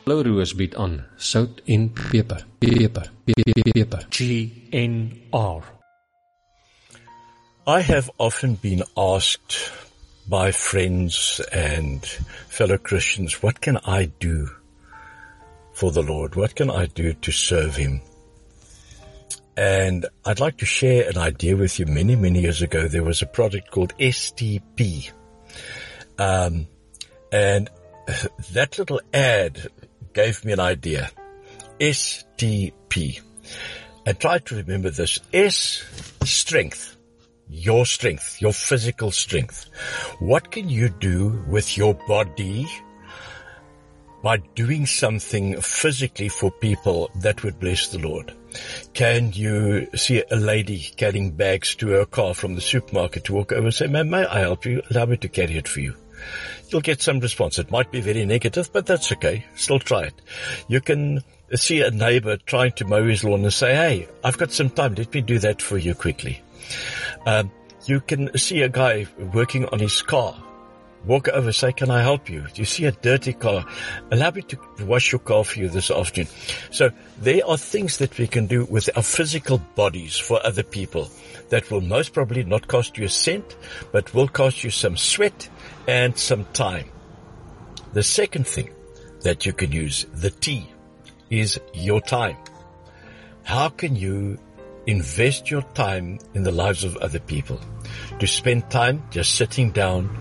Roos bied aan sout en peper. Peper. GNR. I have often been asked by friends and fellow Christians, what can I do for the Lord? What can I do to serve Him? And I'd like to share an idea with you. Many, many years ago, there was a project called STP. And that little ad gave me an idea. STP. And try to remember this. S, strength. Your strength, your physical strength. What can you do with your body by doing something physically for people that would bless the Lord? Can you see a lady carrying bags to her car from the supermarket to walk over and say, "Ma'am, may I help you? Allow me to carry it for you." You'll get some response. It might be very negative, but that's okay. Still try it. You can see a neighbor trying to mow his lawn and say, "Hey, I've got some time. Let me do that for you quickly." You can see a guy working on his car. Walk over, say, "Can I help you? Do you see a dirty car? Allow me to wash your car for you this afternoon." So there are things that we can do with our physical bodies for other people that will most probably not cost you a cent, but will cost you some sweat and some time. The second thing that you can use, the T, is your time. How can you invest your time in the lives of other people? To spend time just sitting down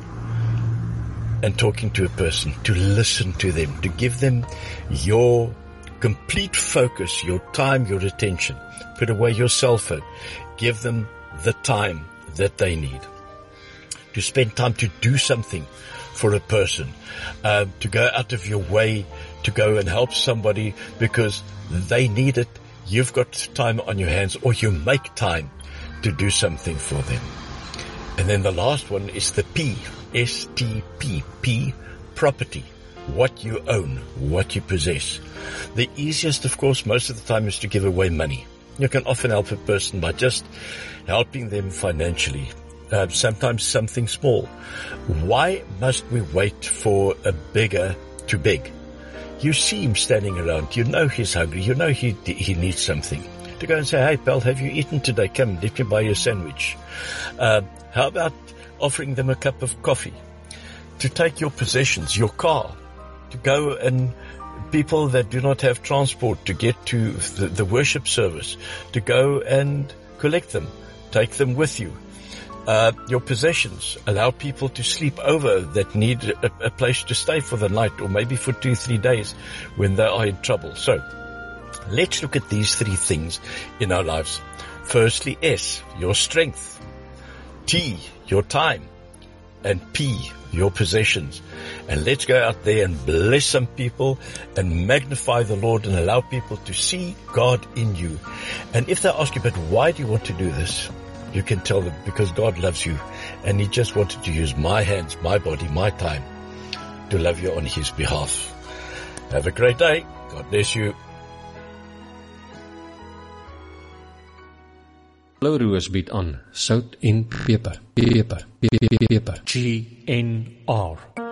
and talking to a person, to listen to them, to give them your complete focus, your time, your attention. Put away your cell phone. Give them the time that they need. To spend time to do something for a person, to go out of your way to go and help somebody because they need it. You've got time on your hands, or you make time to do something for them. And then the last one is the P, STP, P, property, what you own, what you possess. The easiest, of course, most of the time is to give away money. You can often help a person by just helping them financially, sometimes something small. Why must we wait for a beggar to beg? You see him standing around. You know he's hungry. You know he needs something. To go and say, "Hey, pal, have you eaten today? Come, let me buy you a sandwich." How about offering them a cup of coffee? To take your possessions, your car, to go and people that do not have transport to get to the worship service, to go and collect them, take them with you. Your possessions, allow people to sleep over that need a place to stay for the night, or maybe for 2-3 days when they are in trouble. So let's look at these three things in our lives. Firstly, S, your strength. T, your time. And P, your possessions. And let's go out there and bless some people and magnify the Lord and allow people to see God in you. And if they ask you, "But why do you want to do this?" you can tell them, because God loves you and He just wanted to use my hands, my body, my time to love you on His behalf. Have a great day. God bless you. Roos bied aan sout en peper. GNR.